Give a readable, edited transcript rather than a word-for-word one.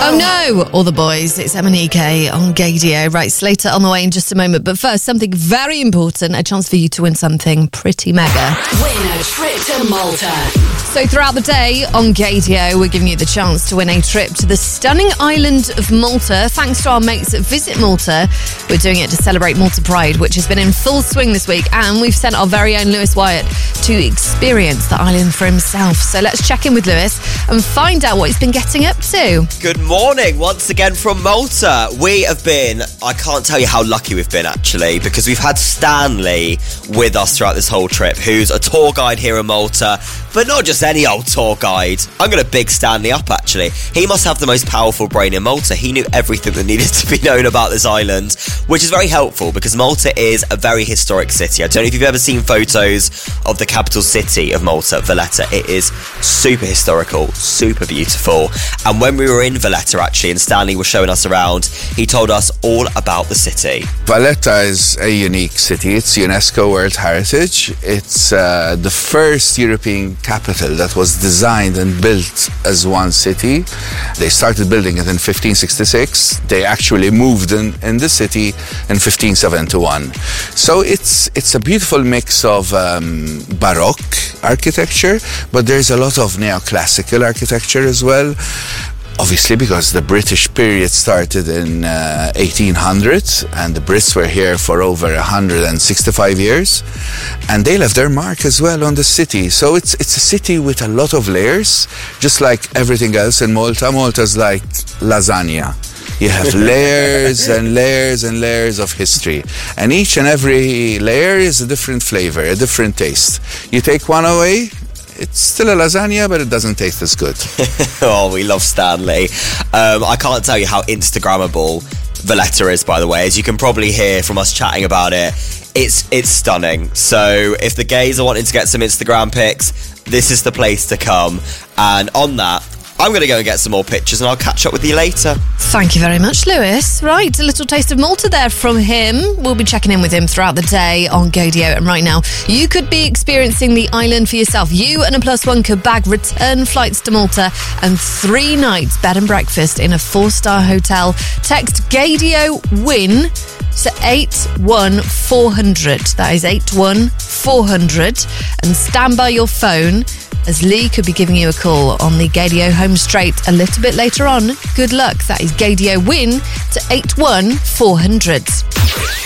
Oh no, all the boys. It's Emanike on Gaydio. Right, Slater on the way in just a moment. But first, something very important, a chance for you to win something pretty mega. Win a trip to Malta. So throughout the day on Gaydio, we're giving you the chance to win a trip to the stunning island of Malta. Thanks to our mates at Visit Malta. We're doing it to celebrate Malta Pride, which has been in full swing this week. And we've sent our very own Lewis Wyatt to experience the island for himself. So let's check in with Lewis and find out what he's been getting up to. Good morning, once again from Malta. We have been, I can't tell you how lucky we've been actually, because we've had Stanley with us throughout this whole trip, who's a tour guide here in Malta, but not just any old tour guide. I'm going to big Stanley up actually. He must have the most powerful brain in Malta. He knew everything that needed to be known about this island, which is very helpful because Malta is a very historic city. I don't know if you've ever seen photos of the capital city of Malta, Valletta. It is super historical, super beautiful. And when we were in Valletta actually, and Stanley was showing us around, he told us all about the city. Valletta is a unique city. It's UNESCO World Heritage. It's the first European capital that was designed and built as one city. They started building it in 1566. They actually moved in the city in 1571. So it's a beautiful mix of Baroque architecture, but there's a lot of neoclassical architecture as well. Obviously, because the British period started in 1800, and the Brits were here for over 165 years, and they left their mark as well on the city. So it's a city with a lot of layers, just like everything else in Malta. Malta's like lasagna. You have layers and layers and layers of history, and each and every layer is a different flavor, a different taste. You take one away, it's still a lasagna, but it doesn't taste as good. Oh, we love Stanley. I can't tell you how Instagrammable Valletta is, by the way. As you can probably hear from us chatting about it, it's stunning. So if the gays are wanting to get some Instagram pics, this is the place to come. And on that, I'm going to go and get some more pictures and I'll catch up with you later. Thank you very much, Lewis. Right, a little taste of Malta there from him. We'll be checking in with him throughout the day on Gaydio. And right now, you could be experiencing the island for yourself. You and a +1 could bag return flights to Malta and 3 nights bed and breakfast in a 4-star hotel. Text Gaydio WIN to 81400. That is 81400. And stand by your phone, as Lee could be giving you a call on the Gaydio home straight a little bit later on. Good luck. That is Gaydio WIN to 81400.